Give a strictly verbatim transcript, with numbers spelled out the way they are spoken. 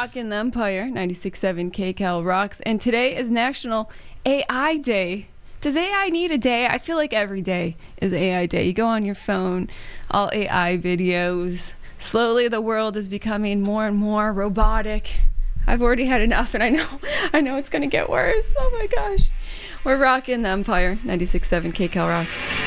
rocking the Empire, ninety-six point seven K-Cal rocks, and today is National A I Day. Does A I need a day? I feel like every day is A I Day. You go on your phone, all A I videos. Slowly the world is becoming more and more robotic. I've already had enough, and I know I know it's going to get worse. Oh my gosh. We're rocking the Empire, ninety-six point seven K-Cal rocks.